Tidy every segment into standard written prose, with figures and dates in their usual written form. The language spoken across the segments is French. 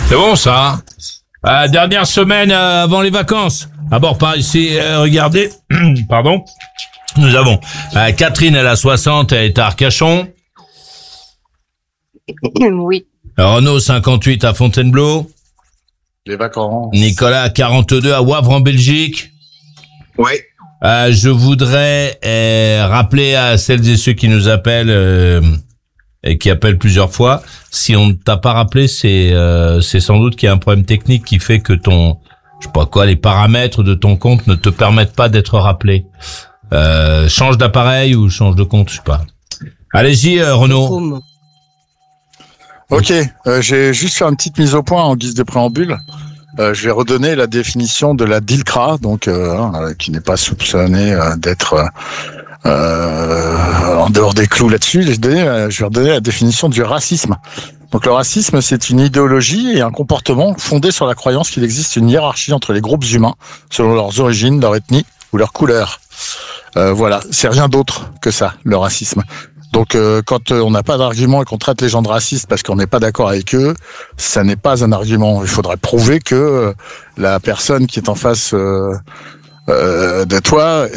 C'est bon ça. Dernière semaine avant les vacances. D'abord par ici, regardez, pardon. Nous avons Catherine, elle a 60, elle est à Arcachon. Oui. Renaud, 58 à Fontainebleau. Les vacances. Nicolas, 42 à Wavre en Belgique. Oui. Je voudrais rappeler à celles et ceux qui nous appellent et qui appellent plusieurs fois, si on ne t'a pas rappelé, c'est sans doute qu'il y a un problème technique qui fait que les paramètres de ton compte ne te permettent pas d'être rappelé. Change d'appareil ou change de compte, je sais pas. Allez-y, Renaud. Ok, j'ai juste fait une petite mise au point en guise de préambule. Je vais redonner la définition de la DILCRA, donc qui n'est pas soupçonnée d'être en dehors des clous là-dessus. Je vais redonner la définition du racisme. Donc le racisme, c'est une idéologie et un comportement fondé sur la croyance qu'il existe une hiérarchie entre les groupes humains selon leurs origines, leur ethnie ou leur couleur. Voilà, c'est rien d'autre que ça, le racisme. Donc quand on n'a pas d'argument et qu'on traite les gens de racistes parce qu'on n'est pas d'accord avec eux, ça n'est pas un argument. Il faudrait prouver que la personne qui est en face de toi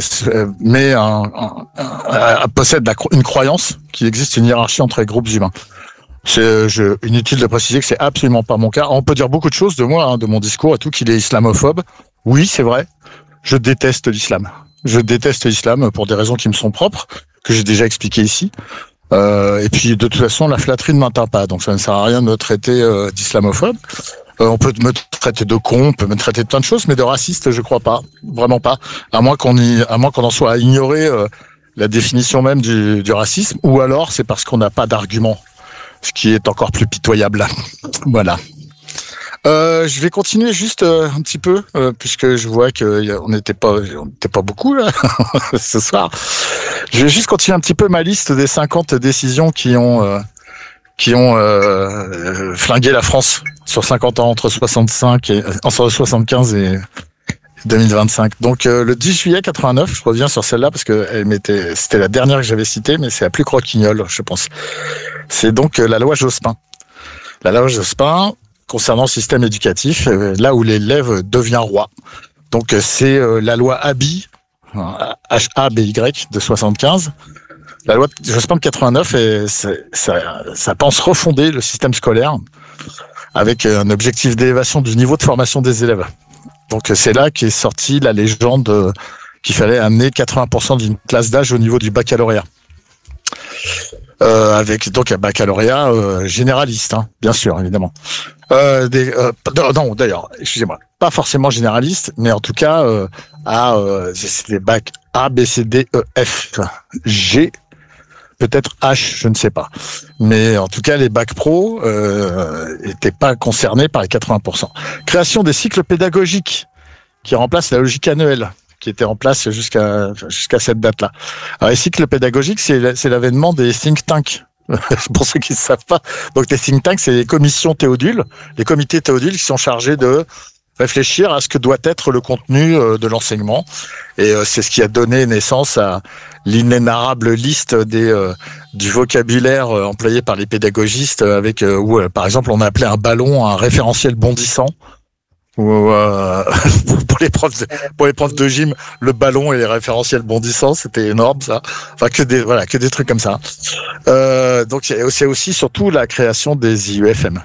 possède une croyance qu'il existe une hiérarchie entre les groupes humains. C'est inutile de préciser que c'est absolument pas mon cas. On peut dire beaucoup de choses de moi, de mon discours et tout, qu'il est islamophobe. Oui, c'est vrai. Je déteste l'islam. Je déteste l'islam pour des raisons qui me sont propres, que j'ai déjà expliqué ici. Et puis, de toute façon, la flatterie ne m'atteint pas. Donc, ça ne sert à rien de me traiter d'islamophobe. On peut me traiter de con, on peut me traiter de plein de choses, mais de raciste, je crois pas. Vraiment pas. À moins qu'on en soit à ignorer la définition même du racisme, ou alors c'est parce qu'on n'a pas d'argument, ce qui est encore plus pitoyable. Voilà. Je vais continuer juste un petit peu, puisque je vois que on n'était pas beaucoup là ce soir. Je vais juste continuer un petit peu ma liste des 50 décisions qui ont flingué la France sur 50 ans entre 75 et 2025. Donc le 10 juillet 89, je reviens sur celle-là parce que c'était la dernière que j'avais citée, mais c'est la plus croquignole, je pense. C'est donc la loi Jospin. La loi Jospin concernant le système éducatif, là où l'élève devient roi. Donc c'est la loi Haby, H-A-B-Y de 75. La loi Jospin de 89, et ça pense refonder le système scolaire avec un objectif d'élévation du niveau de formation des élèves. Donc c'est là qu'est sortie la légende qu'il fallait amener 80% d'une classe d'âge au niveau du baccalauréat. Avec donc un baccalauréat généraliste, hein, bien sûr, évidemment. Non, d'ailleurs, excusez-moi, pas forcément généraliste, mais en tout cas, c'est des bacs A, B, C, D, E, F, G, peut-être H, je ne sais pas. Mais en tout cas, les bacs pro étaient pas concernés par les 80%. Création des cycles pédagogiques qui remplacent la logique annuelle, qui était en place jusqu'à cette date-là. Alors, les cycles pédagogiques, c'est l'avènement des think tanks. Pour ceux qui ne savent pas. Donc, les think tanks, c'est les commissions Théodule, les comités Théodule qui sont chargés de réfléchir à ce que doit être le contenu de l'enseignement. Et c'est ce qui a donné naissance à l'inénarrable liste du vocabulaire employé par les pédagogistes avec où, par exemple, on appelait un ballon un référentiel bondissant. Ou pour les profs de gym, le ballon et les référentiels bondissants, c'était énorme ça. Enfin que des trucs comme ça. Donc c'est aussi surtout la création des IUFM.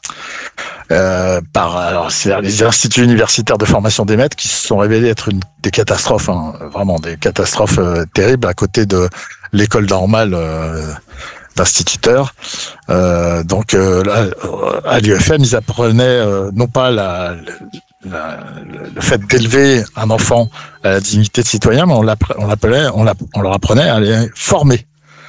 C'est les instituts universitaires de formation des maîtres qui se sont révélés être des catastrophes, hein, vraiment des catastrophes terribles à côté de l'école normale d'instituteurs. Donc là, à l'UFM, ils apprenaient non pas le fait d'élever un enfant à la dignité de citoyen, mais on leur apprenait à les former.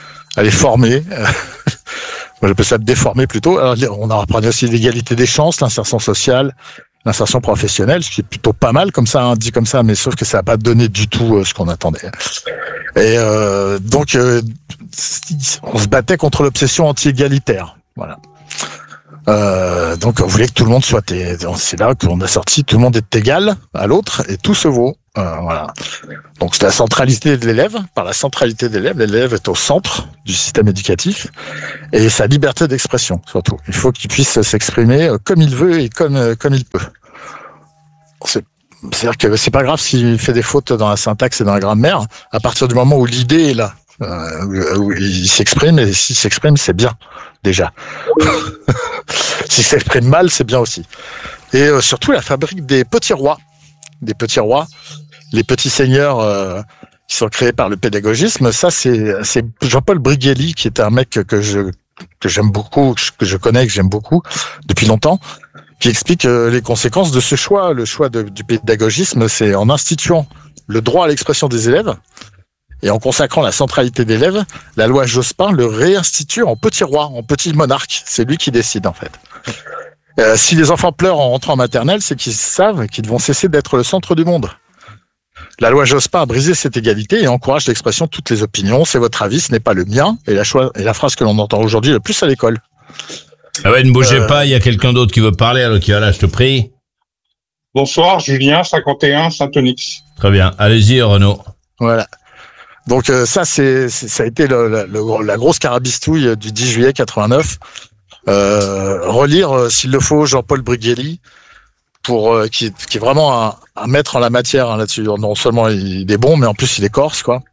Moi, j'appelle ça déformer plutôt. Alors, on leur apprenait aussi l'égalité des chances, l'insertion sociale, l'insertion professionnelle, ce qui est plutôt pas mal comme ça, hein, dit comme ça, mais sauf que ça n'a pas donné du tout ce qu'on attendait. Et donc, on se battait contre l'obsession anti-égalitaire. Voilà. Donc on voulait que tout le monde soit, c'est là qu'on a sorti, tout le monde est égal à l'autre et tout se vaut. Voilà. Donc c'est la centralité de l'élève. Par la centralité de l'élève est au centre du système éducatif et sa liberté d'expression surtout. Il faut qu'il puisse s'exprimer comme il veut et comme il peut. C'est-à-dire que c'est pas grave s'il fait des fautes dans la syntaxe et dans la grammaire, à partir du moment où l'idée est là, où il s'exprime, et s'il s'exprime, c'est bien, déjà. S'il s'exprime mal, c'est bien aussi. Et surtout, la fabrique des petits rois. Les petits seigneurs qui sont créés par le pédagogisme, ça, c'est Jean-Paul Brigelli, qui est un mec que j'aime beaucoup, que je connais, que j'aime beaucoup, depuis longtemps, qui explique les conséquences de ce choix. Le choix du pédagogisme, c'est en instituant le droit à l'expression des élèves et en consacrant la centralité des élèves, la loi Jospin le réinstitue en petit roi, en petit monarque. C'est lui qui décide, en fait. Si les enfants pleurent en rentrant en maternelle, c'est qu'ils savent qu'ils vont cesser d'être le centre du monde. La loi Jospin a brisé cette égalité et encourage l'expression de toutes les opinions. C'est votre avis, ce n'est pas le mien. Et la phrase que l'on entend aujourd'hui le plus à l'école. Ah ouais, ne bougez pas, il y a quelqu'un d'autre qui veut parler, alors qui va là, je te prie. Bonsoir, Julien, 51, Saint-Onyx. Très bien, allez-y Renaud. Voilà. Donc ça a été la grosse carabistouille du 10 juillet 89. Relire, s'il le faut, Jean-Paul Brigelli, qui est vraiment un maître en la matière là-dessus. Non seulement il est bon, mais en plus il est corse, quoi.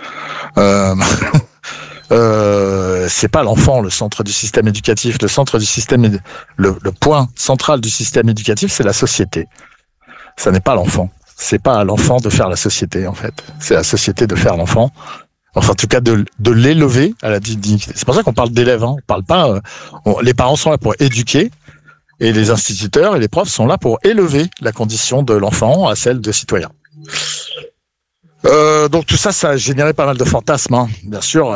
C'est pas l'enfant le centre du système éducatif. Le centre du système, le point central du système éducatif, c'est la société. Ça n'est pas l'enfant. C'est pas à l'enfant de faire la société, en fait. C'est à la société de faire l'enfant. Enfin, en tout cas, de l'élever à la dignité. C'est pour ça qu'on parle d'élèves. Hein. On parle pas. Les parents sont là pour éduquer, et les instituteurs et les profs sont là pour élever la condition de l'enfant à celle de citoyen. Donc tout ça a généré pas mal de fantasmes, hein. Bien sûr.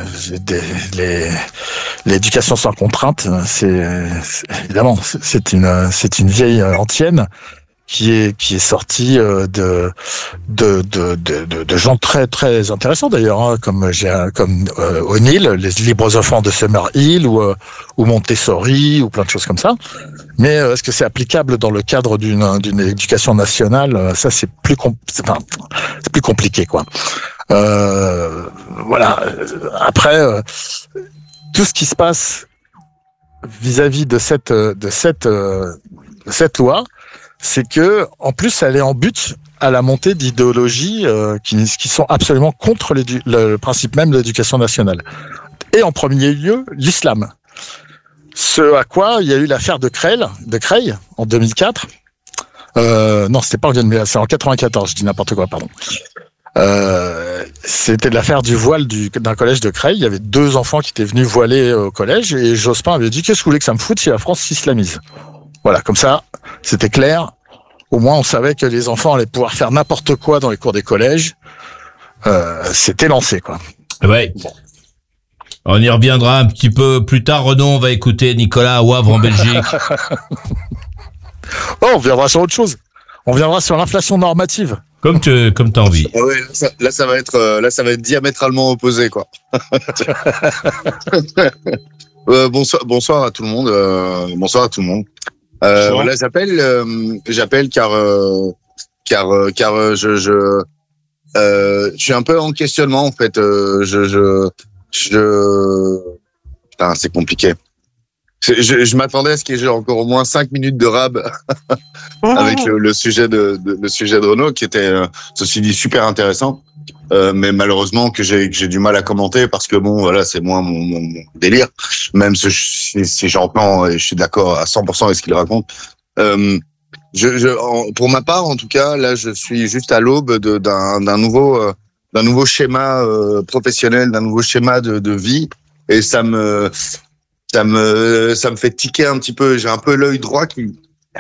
L'éducation sans contrainte, évidemment, c'est une vieille antienne qui est sortie de gens très très intéressants d'ailleurs, hein, comme O'Neill, les libres enfants de Summerhill ou Montessori ou plein de choses comme ça. Mais est-ce que c'est applicable dans le cadre d'une éducation nationale? Ça, c'est plus compliqué, quoi. Voilà. Après, tout ce qui se passe vis-à-vis de cette loi, c'est que, en plus, elle est en but à la montée d'idéologies qui sont absolument contre le principe même de l'éducation nationale. Et en premier lieu, l'islam. Ce à quoi il y a eu l'affaire de Creil en 2004. Non, c'était pas en 2004, c'est en 94, je dis n'importe quoi, pardon. C'était l'affaire du voile d'un collège de Creil. Il y avait 2 enfants qui étaient venus voiler au collège et Jospin avait dit: qu'est-ce que vous voulez que ça me foute si la France s'islamise? Voilà, comme ça, c'était clair. Au moins, on savait que les enfants allaient pouvoir faire n'importe quoi dans les cours des collèges. C'était lancé, quoi. Ouais. Bon. On y reviendra un petit peu plus tard. Renaud, on va écouter Nicolas à Wavre en Belgique. Oh, on reviendra sur autre chose. On reviendra sur l'inflation normative. Comme t'as envie. Ah ouais, là, ça va être diamétralement opposé, quoi. Bonsoir à tout le monde. Bonsoir à tout le monde. Voilà, j'appelle car je suis un peu en questionnement, en fait. Putain, c'est compliqué. Je m'attendais à ce qu'il y ait encore au moins 5 minutes de rab avec le sujet de Renaud, qui était, ceci dit, super intéressant. Mais malheureusement que j'ai du mal à commenter parce que bon, voilà, c'est moins mon délire. Même si j'entends et je suis d'accord à 100% avec ce qu'il raconte. Pour ma part, en tout cas, là, je suis juste à l'aube d'un nouveau schéma professionnel, d'un nouveau schéma de vie, et ça me fait tiquer un petit peu. J'ai un peu l'œil droit qui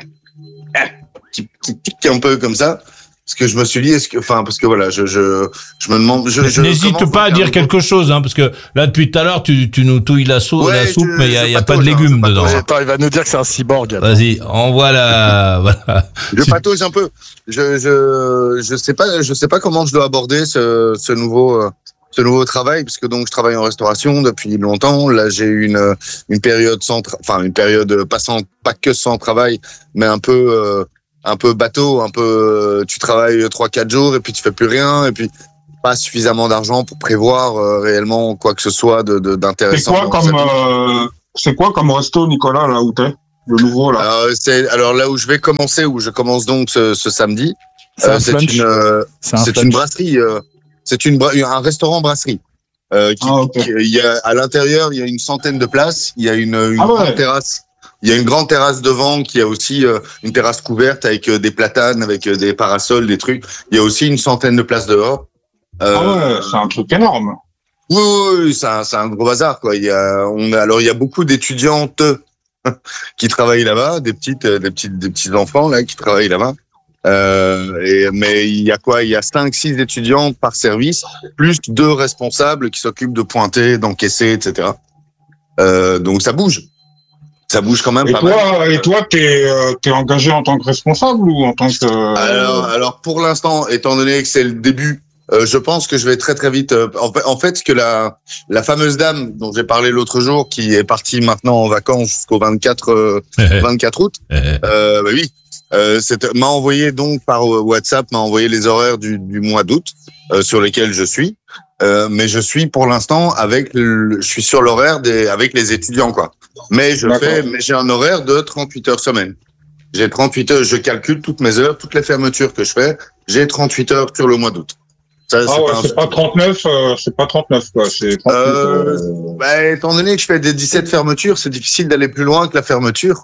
tique un peu comme ça. Parce que je me suis dit, parce que voilà, je me demande. N'hésite pas à dire quelque chose, hein, parce que là depuis tout à l'heure tu nous touilles la soupe, mais il y a pas de légumes dedans. Attends, il va nous dire que c'est un cyborg. Vas-y, envoie voilà. Je patauge un peu. Je sais pas comment je dois aborder ce nouveau ce nouveau travail, puisque donc je travaille en restauration depuis longtemps. Là, j'ai eu une période une période pas que sans travail, mais un peu bateau, tu travailles 3-4 jours et puis tu fais plus rien et puis pas suffisamment d'argent pour prévoir réellement quoi que ce soit d'intéressant. C'est quoi comme resto, Nicolas, là où t'es? Le nouveau, là? Alors là où je commence donc ce samedi, c'est une brasserie, un restaurant brasserie. Il y a à l'intérieur, il y a une centaine de places, il y a une grande terrasse. Il y a une grande terrasse devant qui a aussi une terrasse couverte avec des platanes, avec des parasols, des trucs. Il y a aussi une centaine de places dehors. C'est un truc énorme. Oui, c'est un gros bazar, quoi. Il y a beaucoup d'étudiantes qui travaillent là-bas, des petits enfants là qui travaillent là-bas. Mais il y a 5-6 étudiants par service, plus 2 responsables qui s'occupent de pointer, d'encaisser, etc. Donc ça bouge quand même pas mal. Et toi, t'es engagé en tant que responsable ou en tant que... Alors pour l'instant, étant donné que c'est le début, je pense que je vais très très vite. En fait, ce que la fameuse dame dont j'ai parlé l'autre jour, qui est partie maintenant en vacances jusqu'au 24 août, oui, m'a envoyé donc par WhatsApp, m'a envoyé les horaires du mois d'août sur lesquels je suis. Mais je suis pour l'instant je suis sur l'horaire avec les étudiants, quoi. Mais j'ai un horaire de 38 heures semaine. J'ai 38 heures, je calcule toutes mes heures, toutes les fermetures que je fais. J'ai 38 heures sur le mois d'août. C'est pas 39, quoi. C'est 38, étant donné que je fais des 17 fermetures, c'est difficile d'aller plus loin que la fermeture.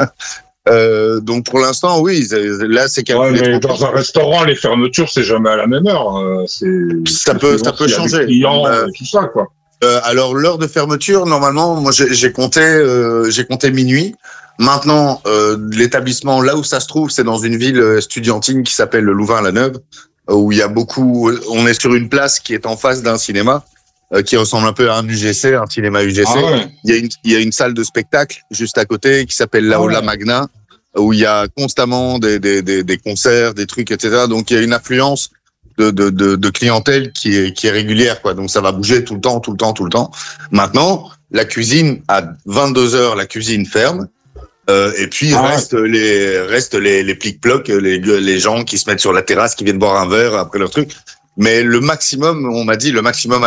Donc pour l'instant, oui, là c'est calculé. Ouais, mais dans un restaurant, les fermetures, c'est jamais à la même heure. Ça peut changer. Clients, tout ça, quoi. Alors l'heure de fermeture, normalement, moi j'ai compté minuit. Maintenant, l'établissement là où ça se trouve, c'est dans une ville estudiantine qui s'appelle Louvain-la-Neuve, où il y a on est sur une place qui est en face d'un cinéma. Qui ressemble un peu à un UGC, un cinéma UGC. Il y a une salle de spectacle juste à côté qui s'appelle l'Aula Magna, où il y a constamment des concerts, des trucs, etc. Donc il y a une affluence de clientèle qui est régulière, quoi. Donc ça va bouger tout le temps. Maintenant, la cuisine à 22h, la cuisine ferme. Et puis reste les plic-plocs, les gens qui se mettent sur la terrasse, qui viennent boire un verre après leur truc. Mais le maximum, on m'a dit, l'heure maximum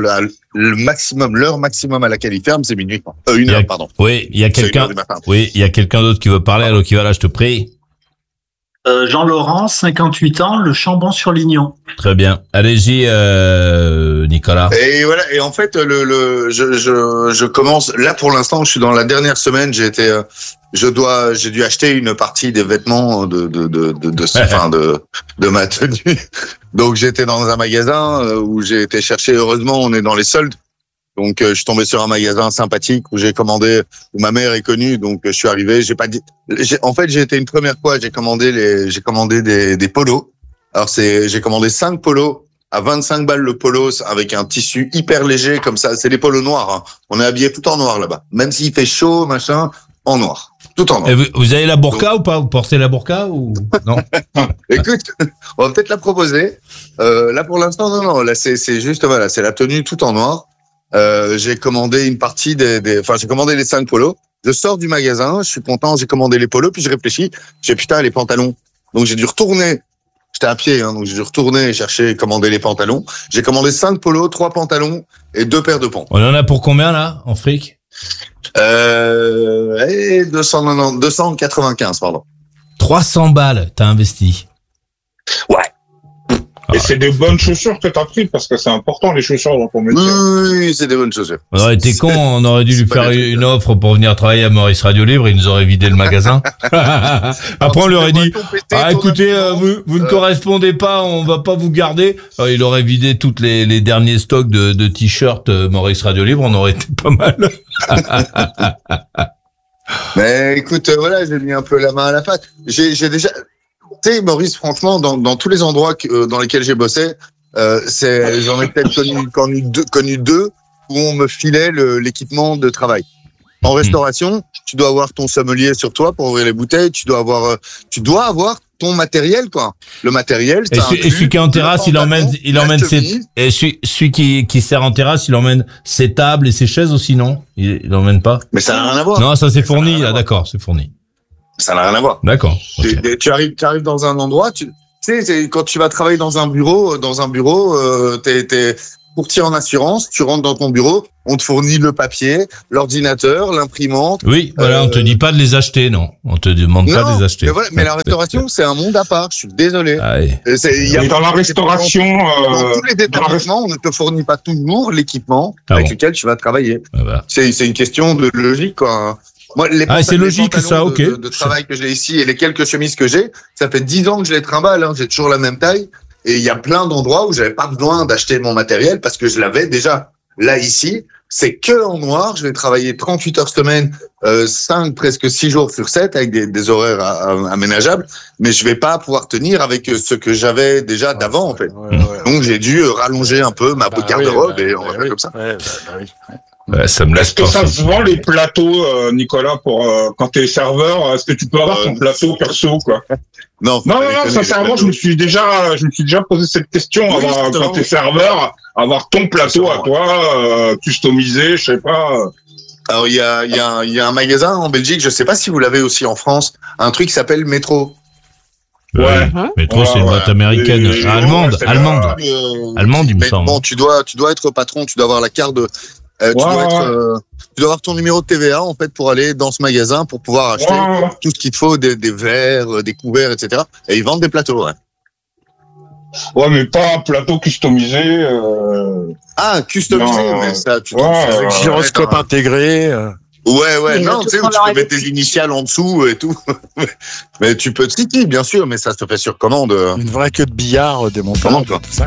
à laquelle il ferme, c'est minuit. 1h, pardon. Oui, il y a quelqu'un d'autre qui veut parler. Alors qui va là, je te prie. Jean-Laurent, 58 ans, le Chambon-sur-Lignon. Très bien. Allez-y, Nicolas. Et voilà. Et en fait, je commence, là, pour l'instant, je suis dans la dernière semaine, j'ai dû acheter une partie des vêtements de ma tenue. Donc, j'étais dans un magasin où j'ai été chercher, heureusement, on est dans les soldes. Donc, je suis tombé sur un magasin sympathique où où ma mère est connue. Donc, je suis arrivé, en fait, j'ai été une première fois, j'ai commandé des polos. Alors, j'ai commandé 5 polos à 25 balles le polo avec un tissu hyper léger comme ça. C'est des polos noirs, hein. On est habillé tout en noir là-bas. Même s'il fait chaud, machin, en noir. Tout en noir. Et vous avez la burqa ou pas? Vous portez la burqa ou non? Écoute, on va peut-être la proposer. Là, pour l'instant, non. Là, c'est juste, voilà, c'est la tenue tout en noir. J'ai commandé une partie j'ai commandé les 5 polos. Je sors du magasin, je suis content, j'ai commandé les polos, puis je réfléchis. J'ai putain, les pantalons. Donc, j'ai dû retourner. J'étais à pied, hein, donc j'ai dû retourner chercher, commander les pantalons. J'ai commandé 5 polos, 3 pantalons et 2 paires de pompes. On en a pour combien, là, en fric? 295, pardon. 300 balles, t'as investi. Ouais. Et c'est des bonnes chaussures que t'as pris, parce que c'est important, les chaussures dans ton métier. Oui, c'est des bonnes chaussures. On aurait été con, on aurait dû lui faire une offre pour venir travailler à Maurice Radio Libre, il nous aurait vidé le magasin. Après, on lui aurait dit, écoutez, vous ne correspondez pas, on va pas vous garder. Alors, il aurait vidé toutes les derniers stocks de t-shirts Maurice Radio Libre, on aurait été pas mal. Mais écoute, voilà, j'ai mis un peu la main à la pâte. J'ai déjà... Tu sais, Maurice, franchement, dans tous les endroits dans lesquels j'ai bossé, j'en ai peut-être connu deux où on me filait l'équipement de travail. En restauration, tu dois avoir ton sommelier sur toi pour ouvrir les bouteilles, tu dois avoir ton matériel, quoi. Le matériel, Et celui qui est en terrasse, il emmène et celui qui sert en terrasse, il emmène ses tables et ses chaises aussi, non? Il emmène pas? Mais ça n'a rien à voir. Non, ça c'est fourni. Ah, d'accord, c'est fourni. Ça n'a rien à voir. D'accord. Okay. Tu arrives dans un endroit, tu sais, quand tu vas travailler dans un bureau, t'es courtier en assurance, tu rentres dans ton bureau, on te fournit le papier, l'ordinateur, l'imprimante. Oui, voilà, on te dit pas de les acheter, non. On te demande pas de les acheter. Mais voilà, mais la restauration, c'est un monde à part, je suis désolé. Ah oui. Dans la restauration, dans tous les établissements, on ne te fournit pas toujours l'équipement avec lequel tu vas travailler. Ah bah. C'est une question de logique, quoi. Moi, c'est logique, ça, ok. De travail que j'ai ici et les quelques chemises que j'ai, ça fait 10 ans que je les trimballe, hein. J'ai toujours la même taille. Et il y a plein d'endroits où j'avais pas besoin d'acheter mon matériel parce que je l'avais déjà. Là, ici, c'est que en noir. Je vais travailler 38 heures semaine, 5, presque 6 jours sur 7 avec des horaires aménageables. Mais je vais pas pouvoir tenir avec ce que j'avais déjà d'avant, en fait. Donc, j'ai dû rallonger un peu ma garde-robe et on va faire comme ça. Ouais, ça me laisse Est-ce que ça se vend les plateaux, Nicolas, pour quand t'es serveur? Est-ce que tu peux avoir ton plateau perso, quoi? Non, sincèrement, je me suis déjà posé cette question. Quand t'es serveur, avoir ton plateau à toi, customisé, je sais pas. Alors il y a un magasin en Belgique, je sais pas si vous l'avez aussi en France, un truc qui s'appelle Métro. Ouais. Métro, c'est une boîte américaine, allemande, il me semble. Bon, tu dois être patron, tu dois avoir la carte de. Tu dois avoir ton numéro de TVA en fait pour aller dans ce magasin pour pouvoir acheter tout ce qu'il te faut, des verres, des couverts, etc. Et ils vendent des plateaux. Ouais, mais pas un plateau customisé. Ah, customisé, mais ça, tu avec gyroscope intégré. Ouais, non, tu sais, où tu peux mettre tes initiales en dessous et tout. Mais tu peux te bien sûr, mais ça se fait sur commande. Une vraie queue de billard démontable. Tout ça.